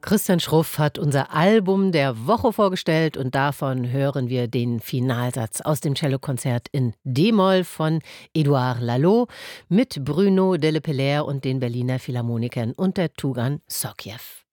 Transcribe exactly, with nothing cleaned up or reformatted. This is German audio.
Christian Schruff hat unser Album der Woche vorgestellt und davon hören wir den Finalsatz aus dem Cellokonzert in D-Moll von Édouard Lalo mit Bruno Delepellaire und den Berliner Philharmonikern und der Tugan Sokhiev.